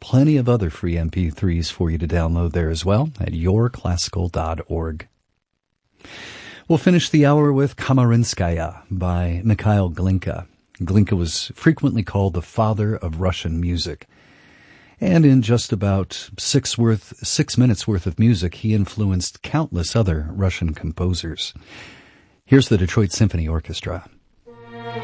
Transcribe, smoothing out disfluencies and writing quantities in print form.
plenty of other free MP3s for you to download there as well at yourclassical.org. We'll finish the hour with Kamarinskaya by Mikhail Glinka. Glinka was frequently called the father of Russian music. And in just about 6 minutes worth of music, he influenced countless other Russian composers. Here's the Detroit Symphony Orchestra.